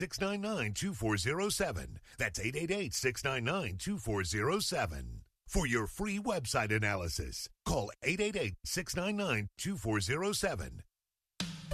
888-699-2407. That's 888-699-2407. For your free website analysis, call 888-699-2407.